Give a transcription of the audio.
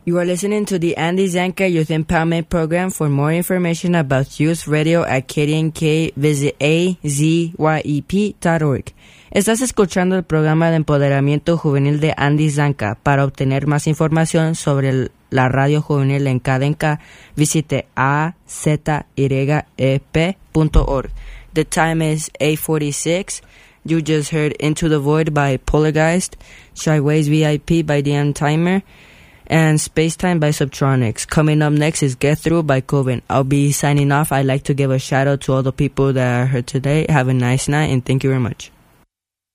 You are listening to the Andy Zanka Youth Empowerment Program. For more information about Youth Radio at KDNK, visit azyep.org. Estás escuchando el programa de empoderamiento juvenil de Andy Zanka. Para obtener más información sobre la radio juvenil en KDNK, visite azyep.org. The time is 8:46. You just heard Into the Void by Polargeist, Shyways VIP by The Timer, and Spacetime by Subtronics. Coming up next is Get Through by Coven. I'll be signing off. I'd like to give a shout out to all the people that are here today. Have a nice night and thank you very much.